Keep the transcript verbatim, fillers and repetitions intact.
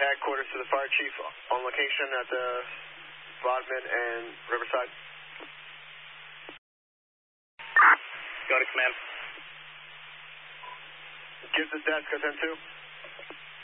JAG quarters to the fire chief on location at the Bodmin and Riverside. Go to command. Gives the desk, ten two.